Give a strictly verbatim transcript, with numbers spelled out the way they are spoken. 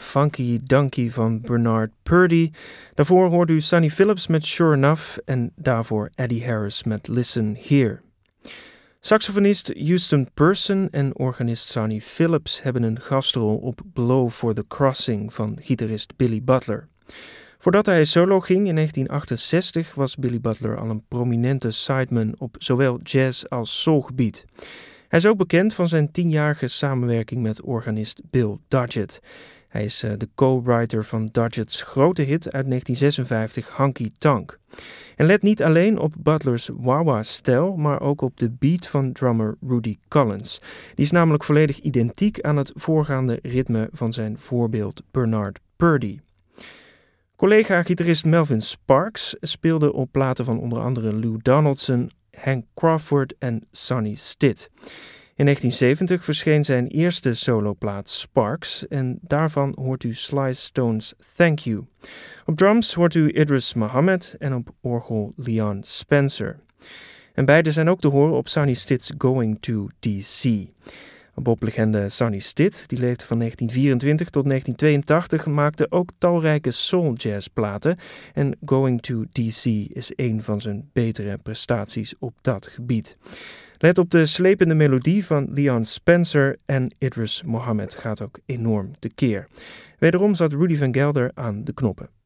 Funky Donkey van Bernard Purdie. Daarvoor hoorde u Sonny Phillips met Sure Enough en daarvoor Eddie Harris met Listen Here. Saxofonist Houston Person en organist Sonny Phillips hebben een gastrol op Blow for the Crossing van gitarist Billy Butler. Voordat hij solo ging in negentien achtenzestig was Billy Butler al een prominente sideman op zowel jazz als soulgebied. Hij is ook bekend van zijn tienjarige samenwerking met organist Bill Dodgett. Hij is uh, de co-writer van Dodgett's grote hit uit negentien zesenvijftig, Honky Tonk. En let niet alleen op Butlers wah-wah-stijl, maar ook op de beat van drummer Rudy Collins. Die is namelijk volledig identiek aan het voorgaande ritme van zijn voorbeeld Bernard Purdie. Collega-gitarist Melvin Sparks speelde op platen van onder andere Lou Donaldson, Hank Crawford en Sonny Stitt. In negentien zeventig verscheen zijn eerste soloplaat Sparks en daarvan hoort u Sly Stone's Thank You. Op drums hoort u Idris Muhammad en op orgel Leon Spencer. En beide zijn ook te horen op Sonny Stitt's Going to D C. Boblegende Sonny Stitt, die leefde van negentien vierentwintig tot negentien tweeëntachtig, maakte ook talrijke soul-jazzplaten en Going to D C is een van zijn betere prestaties op dat gebied. Let op de slepende melodie van Leon Spencer en Idris Muhammad gaat ook enorm tekeer. Wederom zat Rudy Van Gelder aan de knoppen.